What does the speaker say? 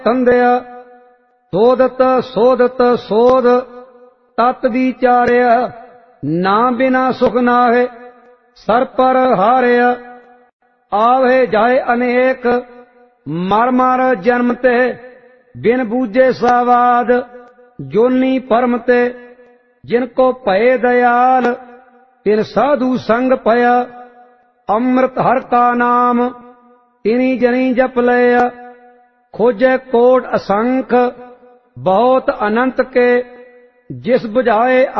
ਤੰਦਿਆ ਸੋਧਤ ਸੋਧਤ ਸੋਧ ਤਤ ਵਿਚਾਰਿਆ ਨਾ ਬਿਨਾ ਸੁਖ ਨਾਹੇ ਸਰ ਪਰ ਹਾਰਿਆ ਆਵੇ ਜਾਏ ਅਨੇਕ ਮਰ ਮਰ ਜਨਮ ਤੇ ਬਿਨ ਬੂਝੇ ਸਾਵਾਦ ਜੋਨੀ ਪਰਮ ਤੇ ਜਿਨ ਕੋ ਭਏ ਦਇਆਲ ਤਿਨ ਸਾਧੂ ਸੰਗ ਪਇਆ ਅੰਮ੍ਰਿਤ ਹਰ ਕਾ ਨਾਮ ਤਿਨੀ ਜਨੀ ਜਪ ਲਿਆ खोजे कोट असंख बहुत अनंत के जिस बुझाए